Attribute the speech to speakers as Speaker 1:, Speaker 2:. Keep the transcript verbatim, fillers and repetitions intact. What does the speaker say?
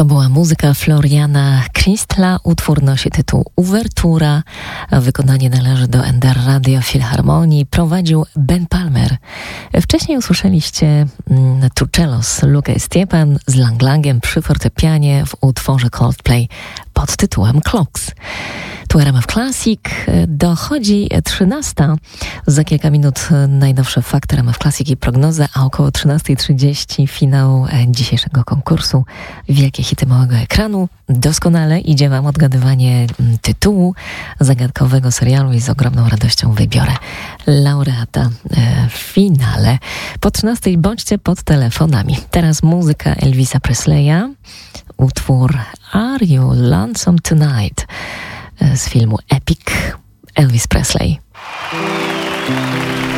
Speaker 1: To była muzyka Floriana Kristla, utwór nosi tytuł Uwertura, a wykonanie należy do Ender Radio Filharmonii, prowadził Ben Palmer. Wcześniej usłyszeliście mm, Truchellos, Luke Stiepan z Lang Langiem przy fortepianie w utworze Coldplay pod tytułem Clocks. Tu R M F Classic, dochodzi trzynasta. Za kilka minut najnowsze fakty R M F Classic i prognoza, a około trzynasta trzydzieści finał dzisiejszego konkursu Wielkie hity małego ekranu. Doskonale idzie Wam odgadywanie tytułu zagadkowego serialu i z ogromną radością wybiorę laureata w finale. Po trzynastej bądźcie pod telefonami. Teraz muzyka Elvisa Presleya, utwór Are You Lonesome Tonight z filmu Epic, Elvis Presley.